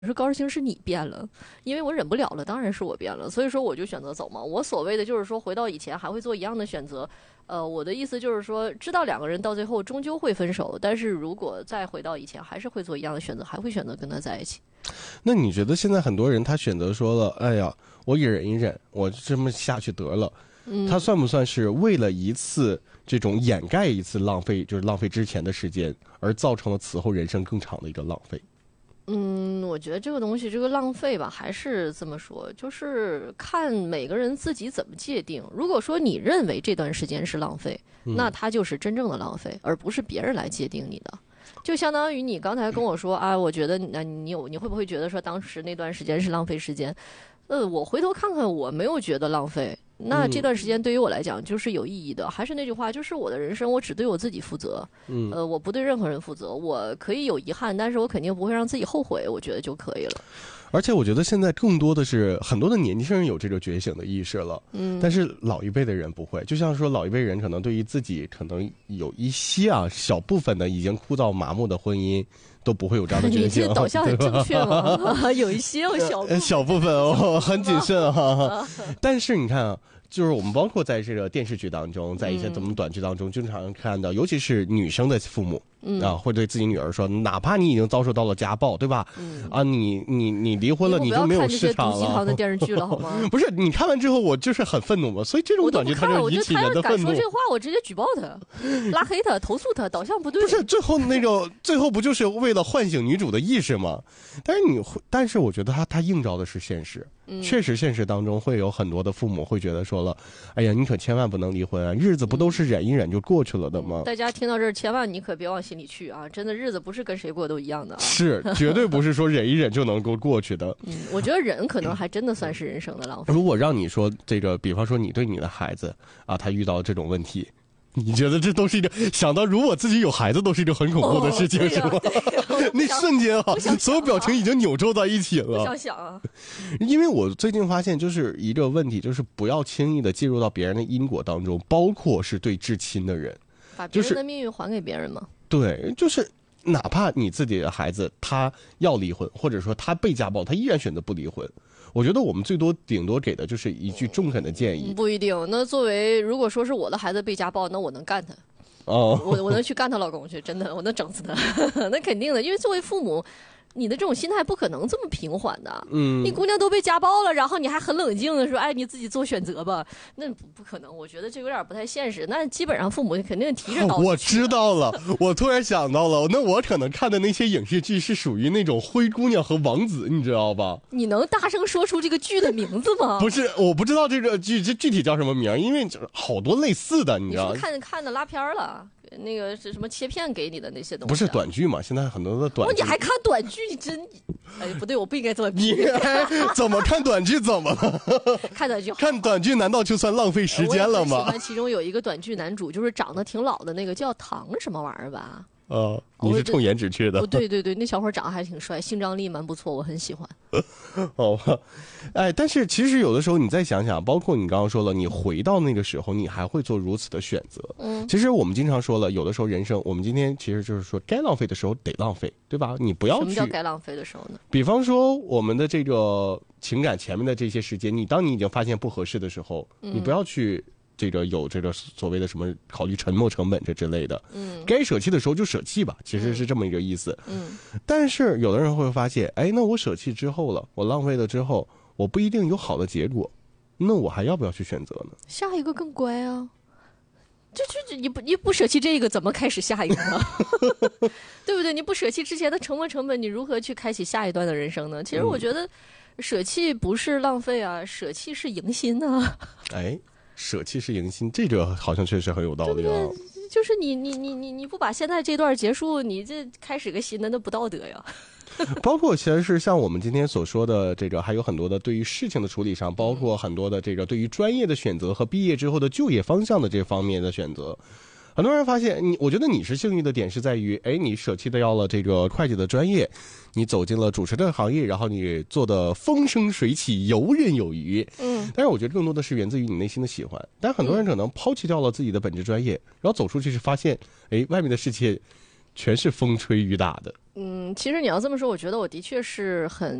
是高兴是你变了，因为我忍不了了，当然是我变了，所以说我就选择走嘛。我所谓的就是说回到以前还会做一样的选择，我的意思就是说，知道两个人到最后终究会分手，但是如果再回到以前，还是会做一样的选择，还会选择跟他在一起。 那你觉得现在很多人他选择说了，哎呀，我一忍一忍，我这么下去得了，他算不算是为了一次这种掩盖一次浪费，就是浪费之前的时间，而造成了此后人生更长的一个浪费？ 我觉得这个东西，这个浪费吧，还是这么说，就是看每个人自己怎么界定。如果说你认为这段时间是浪费，那它就是真正的浪费，而不是别人来界定你的。就相当于你刚才跟我说啊，我觉得你会不会觉得说当时那段时间是浪费时间？我回头看看，我没有觉得浪费。那这段时间对于我来讲就是有意义的。还是那句话，就是我的人生，我只对我自己负责。我不对任何人负责。我可以有遗憾，但是我肯定不会让自己后悔。我觉得就可以了。 而且我觉得现在更多的是很多的年轻人有这个觉醒的意识了，但是老一辈的人不会。就像说老一辈人可能对于自己可能有一些小部分的已经枯燥麻木的婚姻都不会有这样的觉醒。 你这导向很正确吗？有一些小部分很谨慎哈。但是你看啊，就是我们包括在这个电视剧当中，在一些怎么短剧当中，经常看到，尤其是女生的父母。会对自己女儿说，哪怕你已经遭受到了家暴，对吧？你离婚了，你就没有市场了。 不要看这些毒鸡汤的电视剧了，好吗？ 不是，你看完之后，我就是很愤怒嘛。所以这种短剧它就引起人的愤怒。 我就敢说这话，我直接举报他，拉黑他，投诉他，导向不对。 不是最后最后不就是为了唤醒女主的意识吗？但是我觉得他映照的是现实。确实，现实当中会有很多的父母会觉得说了，哎呀，你可千万不能离婚啊，日子不都是忍一忍就过去了的吗？ 大家听到这儿，千万你可别往心里去啊！真的日子不是跟谁过都一样的啊， 是绝对不是说忍一忍就能够过去的。 我觉得忍可能还真的算是人生的浪费。 如果让你说这个，比方说你对你的孩子啊，他遇到这种问题，你觉得这都是一个想到如果自己有孩子都是一个很恐怖的事情，是吗？那瞬间所有表情已经扭皱在一起了。 不想想啊！ 因为我最近发现就是一个问题，就是不要轻易的介入到别人的因果当中，包括是对至亲的人， 把别人的命运还给别人吗？ 对，就是哪怕你自己的孩子他要离婚，或者说他被家暴，他依然选择不离婚。我觉得我们顶多给的就是一句中肯的建议。 不一定。那作为如果说是我的孩子被家暴，那我能干他。我能去干她老公去，真的，我能整死他。那肯定的，因为作为父母，你的这种心态不可能这么平缓的。你姑娘都被家暴了，然后你还很冷静的说，哎，你自己做选择吧，那不可能。我觉得这有点不太现实。那基本上父母肯定提着刀。 我知道了，我突然想到了，那我可能看的那些影视剧是属于那种灰姑娘和王子，你知道吧？ 你能大声说出这个剧的名字吗？ 不是，我不知道这个剧具体叫什么名，因为好多类似的，你知道。 你是看的拉片了？那个是什么切片给你的那些东西？ 不是短剧嘛？现在很多的短剧。 你还看短剧？你真……哎，不对，我不应该这么你怎么看短剧？怎么了？ 看短剧， 看短剧难道就算浪费时间了吗？ 我喜欢其中有一个短剧男主，就是长得挺老的那个，叫唐什么玩意儿吧？ 你是冲颜值去的？ 对对对，那小伙长得还挺帅，性张力蛮不错，我很喜欢。 但是其实有的时候你再想想，包括你刚刚说了，你回到那个时候，你还会做如此的选择。其实我们经常说了，有的时候人生，我们今天其实就是说，该浪费的时候得浪费，对吧？你不要去。什么叫该浪费的时候呢？ 比方说我们的这个情感前面的这些时间，当你已经发现不合适的时候，你不要去。有这个所谓的什么考虑沉没成本这之类的，该舍弃的时候就舍弃吧，其实是这么一个意思。但是有的人会发现，哎，那我舍弃之后了，我浪费了之后，我不一定有好的结果，那我还要不要去选择呢？ 下一个更乖啊！这你不舍弃这个，怎么开始下一个呢？对不对？你不舍弃之前的沉没成本，你如何去开启下一段的人生呢？其实我觉得，舍弃不是浪费啊，舍弃是迎新啊。 哎。舍弃是迎新，这个好像确实很有道理啊。 对，就是你不把现在这段结束，你这开始个新的，那不道德呀。 包括其实是像我们今天所说的这个，还有很多的对于事情的处理上，包括很多的这个对于专业的选择和毕业之后的就业方向的这方面的选择。很多人发现我觉得你是幸运的点是在于，哎，你舍弃掉了这个会计的专业，你走进了主持的行业，然后你做的风生水起，游刃有余。但是我觉得更多的是源自于你内心的喜欢。但很多人可能抛弃掉了自己的本职专业，然后走出去是发现，哎，外面的世界全是风吹雨打的。 其实你要这么说，我觉得我的确是很